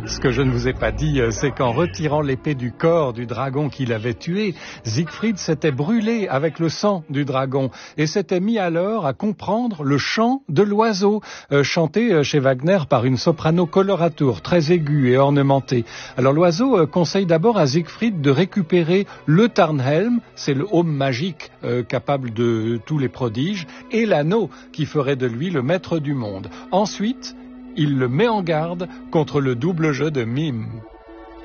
Ce que je ne vous ai pas dit, c'est qu'en retirant l'épée du corps du dragon qu'il avait tué, Siegfried s'était brûlé avec le sang du dragon et s'était mis alors à comprendre le chant de l'oiseau, chanté chez Wagner par une soprano coloratour très aiguë et ornementée. Alors l'oiseau conseille d'abord à Siegfried de récupérer le Tarnhelm, c'est le aume magique capable de tous les prodiges, et l'anneau qui ferait de lui le maître du monde. Ensuite, il le met en garde contre le double jeu de mime.